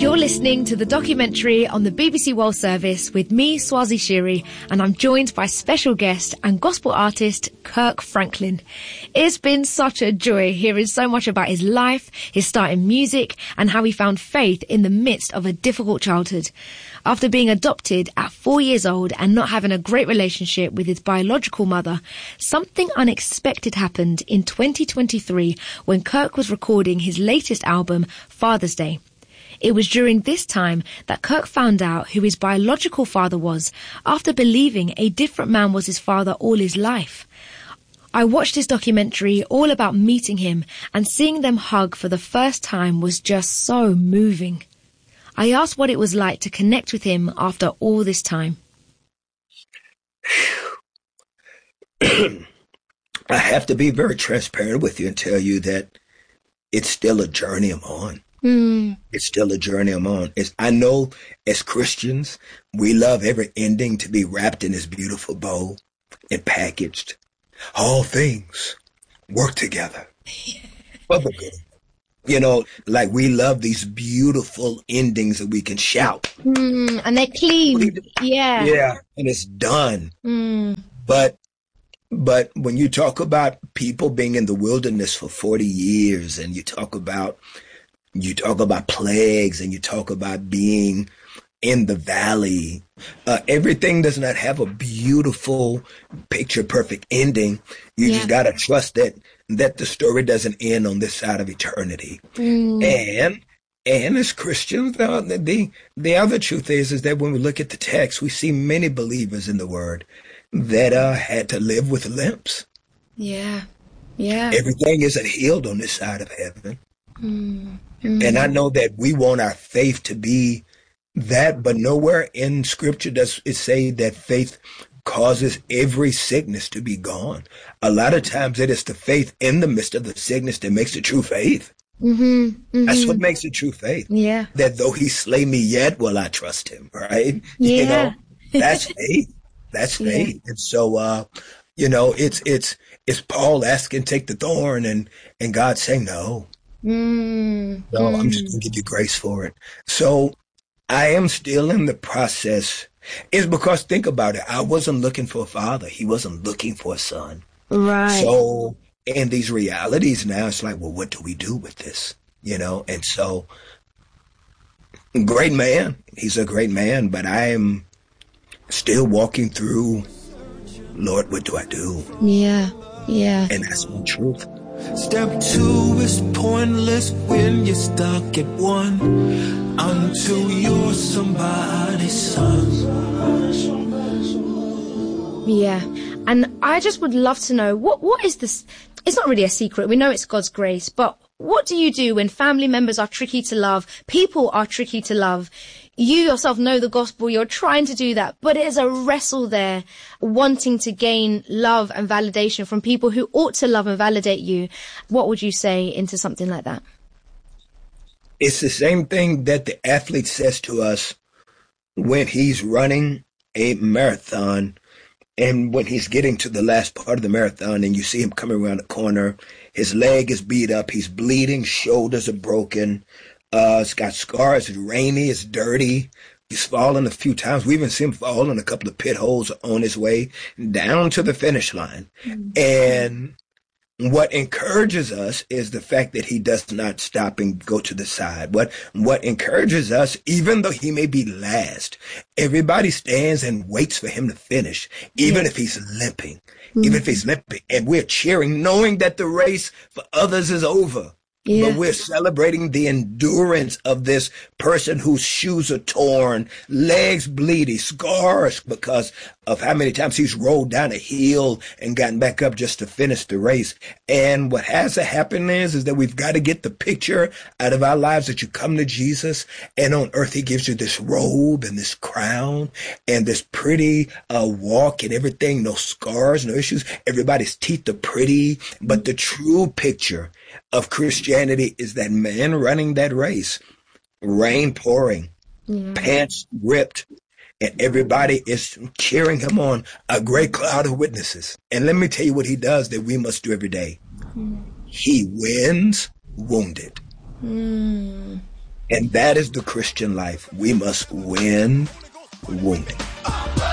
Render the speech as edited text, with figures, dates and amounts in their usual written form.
You're listening to the documentary on the BBC World Service with me, Swazi Shiri, and I'm joined by special guest and gospel artist Kirk Franklin. It's been such a joy hearing so much about his life, his start in music, and how he found faith in the midst of a difficult childhood. After being adopted at 4 years old and not having a great relationship with his biological mother, something unexpected happened in 2023 when Kirk was recording his latest album, Father's Day. It was during this time that Kirk found out who his biological father was after believing a different man was his father all his life. I watched this documentary all about meeting him, and seeing them hug for the first time was just so moving. I asked what it was like to connect with him after all this time. I have to be very transparent with you and tell you that it's still a journey I'm on. It's still a journey I'm on. I know as Christians, we love every ending to be wrapped in this beautiful bow and packaged. All things work together for the good. You know, like we love these beautiful endings that we can shout. And they're clean. Yeah. Yeah. And it's done. But when you talk about people being in the wilderness for 40 years and you talk about plagues and you talk about being in the valley, everything does not have a beautiful picture perfect ending. You just got to trust that the story doesn't end on this side of eternity. And as Christians, the other truth is that when we look at the text, we see many believers in the word that had to live with limps. Yeah. Everything isn't healed on this side of heaven. And I know that we want our faith to be that, but nowhere in Scripture does it say that faith causes every sickness to be gone. A lot of times it is the faith in the midst of the sickness that makes the true faith. That's what makes the true faith. Yeah. That though he slay me, yet will I trust him, right? Yeah. You know, that's faith. That's faith. And so, you know, it's Paul asking, take the thorn, and God saying, no. No, I'm just going to give you grace for it. So I am still in the process. It's because, think about it, I wasn't looking for a father. He wasn't looking for a son. Right. So in these realities now, it's like, well, what do we do with this? You know, and so great man. He's a great man, but I am still walking through, Lord, what do I do? Yeah. And that's my truth. Step 2 is pointless when you're stuck at 1 until you're somebody's son. Yeah. And I just would love to know, what is this? It's not really a secret. We know it's God's grace, but what do you do when family members are tricky to love? People are tricky to love. You yourself know the gospel. You're trying to do that, but it is a wrestle there, wanting to gain love and validation from people who ought to love and validate you. What would you say into something like that? It's the same thing that the athlete says to us when he's running a marathon, and when he's getting to the last part of the marathon and you see him coming around the corner, his leg is beat up, he's bleeding, shoulders are broken, it's got scars, it's rainy, it's dirty, he's fallen a few times. We even see him fall in a couple of pit holes on his way down to the finish line. And what encourages us is the fact that he does not stop and go to the side. What encourages us, even though he may be last, everybody stands and waits for him to finish, even if he's limping, and we're cheering, knowing that the race for others is over. But we're celebrating the endurance of this person whose shoes are torn, legs bleeding, scars because of how many times he's rolled down a hill and gotten back up just to finish the race. And what has to happen is that we've got to get the picture out of our lives that you come to Jesus, and on earth he gives you this robe and this crown and this pretty walk and everything, no scars, no issues. Everybody's teeth are pretty, but the true picture of Christianity is that man running that race, rain pouring, pants ripped, and everybody is cheering him on, a great cloud of witnesses. And let me tell you what he does that we must do every day. He wins wounded. And that is the Christian life. We must win wounded.